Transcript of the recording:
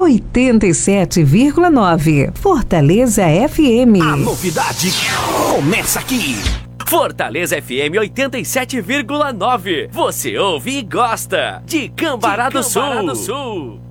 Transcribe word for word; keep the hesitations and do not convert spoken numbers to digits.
oitenta e sete vírgula nove. Fortaleza F M. A novidade começa aqui. Fortaleza F M oitenta e sete vírgula nove. Você ouve e gosta de Cambará do Sul.